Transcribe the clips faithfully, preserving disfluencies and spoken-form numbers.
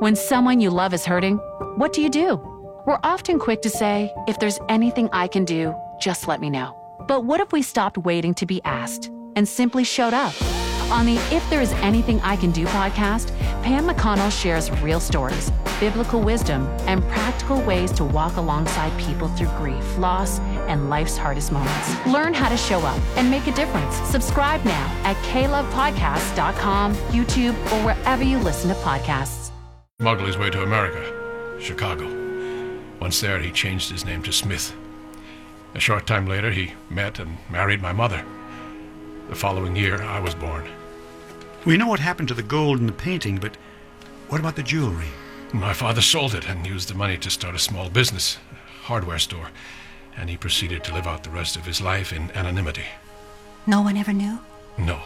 When someone you love is hurting, what do you do? We're often quick to say, if there's anything I can do, just let me know. But what if we stopped waiting to be asked and simply showed up? On the If There Is Anything I Can Do podcast, Pam McConnell shares real stories, biblical wisdom, and practical ways to walk alongside people through grief, loss, and life's hardest moments. Learn how to show up and make a difference. Subscribe now at k love podcast dot com, YouTube, or wherever you listen to podcasts. Smuggled his way to America, Chicago. Once there, he changed his name to Smith. A short time later, he met and married my mother. The following year, I was born. We know what happened to the gold in the painting, but what about the jewelry? My father sold it and used the money to start a small business, a hardware store, and he proceeded to live out the rest of his life in anonymity. No one ever knew? No.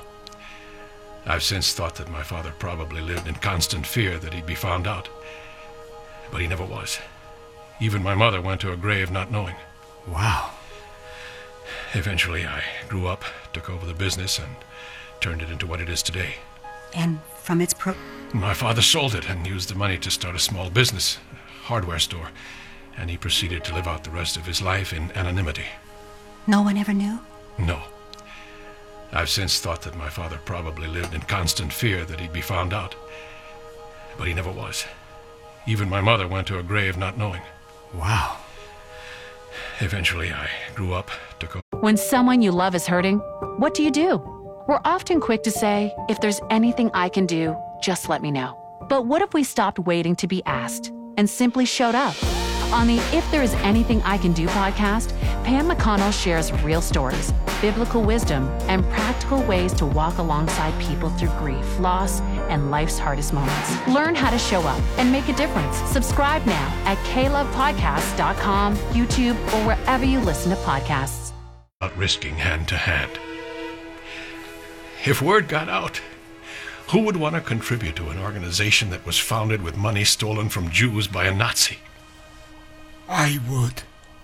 I've since thought that my father probably lived in constant fear that he'd be found out. But he never was. Even my mother went to her grave not knowing. Wow. Eventually, I grew up, took over the business, and turned it into what it is today. And from its pro... My father sold it and used the money to start a small business, a hardware store, and he proceeded to live out the rest of his life in anonymity. No one ever knew? No. I've since thought that my father probably lived in constant fear that he'd be found out. But he never was. Even my mother went to her grave not knowing. Wow. Eventually, I grew up, took over. When someone you love is hurting, what do you do? We're often quick to say, if there's anything I can do, just let me know. But what if we stopped waiting to be asked and simply showed up? On the If There Is Anything I Can Do podcast, Pam McConnell shares real stories, biblical wisdom, and practical ways to walk alongside people through grief, loss, and life's hardest moments. Learn how to show up and make a difference. Subscribe now at k love podcast dot com, YouTube, or wherever you listen to podcasts. Not risking hand-to-hand. If word got out, who would want to contribute to an organization that was founded with money stolen from Jews by a Nazi? I would.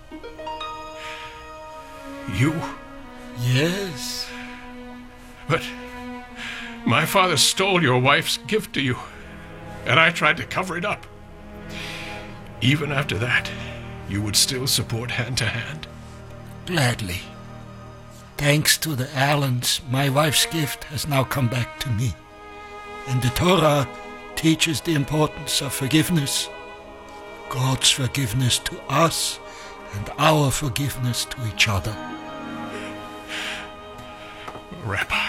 You? Yes. But my father stole your wife's gift to you, and I tried to cover it up. Even after that, you would still support hand-to-hand? Gladly. Thanks to the Allens, my wife's gift has now come back to me. And the Torah teaches the importance of forgiveness. God's forgiveness to us and our forgiveness to each other. Rabbi,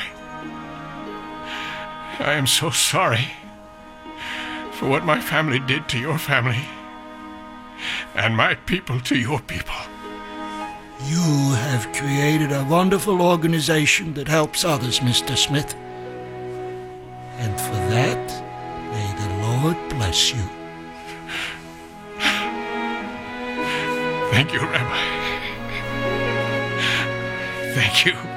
I am so sorry for what my family did to your family and my people to your people. You have created a wonderful organization that helps others, Mister Smith. And for that, may the Lord bless you. Thank you, Rabbi. Thank you.